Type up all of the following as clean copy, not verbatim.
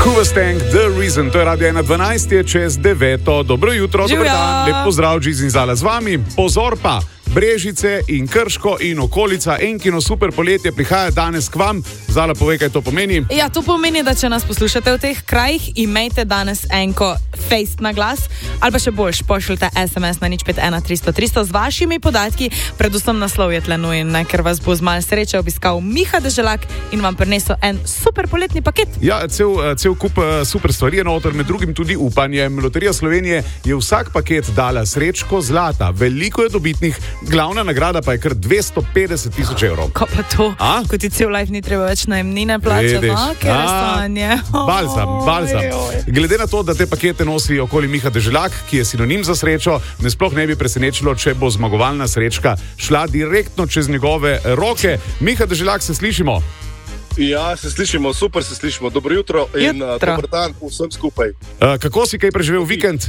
Hooverstank, The Reason, to je Radio 1.12, je čez 9. Dobro jutro, dober dan, lep pozdrav, Džiz in Zala z vami. Pozor pa, Brežice in Krško in okolica, Enkino super poletje prihaja danes k vam. Zala, povej, kaj to pomeni. Ja, to pomeni, da če nas poslušate v teh krajih, imejte danes enko face na glas, ali pa še boljš, pošljite SMS na 051 300 300 z vašimi podatki, predvsem naslov je tle nujen, ker vas bo z malo sreče obiskal Miha Deželak in vam prinesel en super poletni paket. Ja, cel kup super stvari je noter, med drugim tudi upanje. Loterija Slovenije je vsak paket dala srečko zlata, veliko je dobitnih, glavna nagrada pa je kar 250 000 evrov. Ko pa to, ko ti cel life ni treba več najemnine plačati, no? Kjer je stanje? Balzam. Glede na to, da te pakete nosi okoli Miha Deželak, ki je sinonim za srečo, me sploh ne bi presenečilo, če bo zmagovalna srečka šla direktno čez njegove roke. Miha Deželak, se slišimo? Ja, se slišimo, super se slišimo. Dobro jutro in dober dan vsem skupaj. Kako si kaj preživel vikend?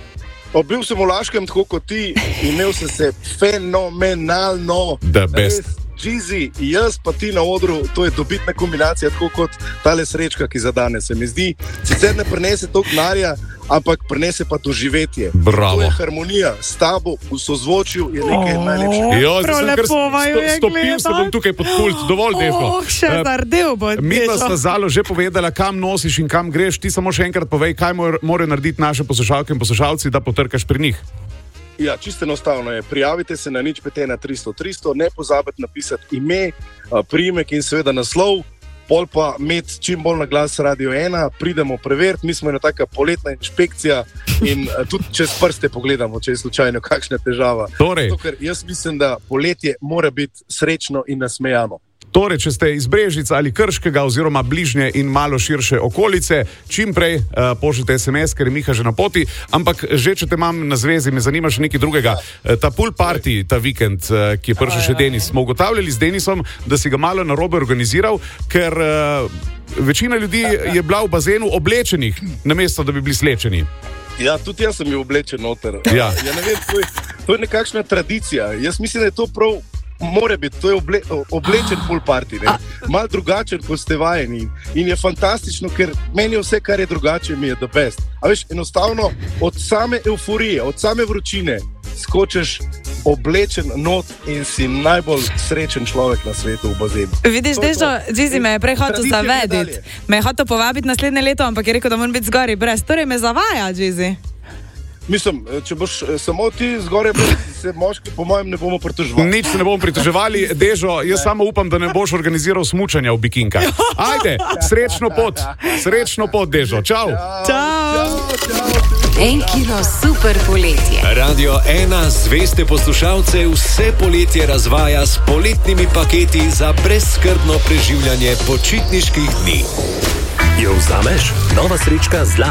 Bil sem v Laškem, tako kot ti, imel sem se fenomenalno. The best. Džizi, jaz pa ti na odru, to je dobitna kombinacija, tako kot tale srečka, ki zadane, se mi zdi. Sicer ne prinese toliko denarja, ampak prinese pa doživetje. Bravo. To je harmonija, s tabo v sozvočju je nekaj najlepšega. Stopil se bom tukaj pod pult, dovolj defo. Še zardel bo. Midva sta Zalo že povedala, kam nosiš in kam greš, ti samo še enkrat povej, kaj morajo narediti naše poslušalke in poslušalci, da potrkaš pri njih. Ja, čisto enostavno je. Prijavite se na 051 300 300, ne pozabite napisati ime, priimek in seveda naslov, pol pa imeti čim bolj na glas Radio 1, pridemo preveriti, mi smo ena taka poletna inšpekcija in tudi čez prste pogledamo, če je slučajno kakšna težava. Torej. Zato, ker jaz mislim, da poletje mora biti srečno in nasmejano. Torej, če ste iz Brežic ali Krškega oziroma bližnje in malo širše okolice, čim prej pošljite SMS, ker je Miha že na poti, ampak že če te imam na zvezi, me zanima še nekaj drugega. Ta pool party, ta vikend, ki je prišel še Denis, smo ugotavljali z Denisom, da si ga malo narobe organiziral, ker večina ljudi je bila v bazenu oblečenih, namesto da bi bili slečeni. Ja, tudi jaz sem bil oblečen noter. Ja. Ja, ne vem, to je nekakšna tradicija. Jaz mislim, da je to prav more biti, to je oblečen pool party, mal drugačen, kot ste vajeni in je fantastično, ker meni vse, kar je drugače, mi je the best. A veš, enostavno, od same euforije, od same vročine skočeš oblečen not in si najbolj srečen človek na svetu v bazenu. Vidiš, Dežo, Džizi me je prej hotel zavediti. Me je hotel povabiti naslednje leto, ampak je rekel, da moram biti zgori brez. Torej me zavaja, Džizi. Mislim, če boš samo ti zgoraj, se moški po mojem ne bomo pritoževali. Nič se ne bomo pritoževali. Dežo, jaz samo upam, da ne boš organiziral smučanja v bikinkah. Ajde, srečno pot, Dežo. Čau. Enkino super poletje. Radio 1 zveste poslušalce vse poletje razvaja s poletnimi paketi za brezskrbno preživljanje počitniških dni. Jo vzameš? Nova srečka zlata.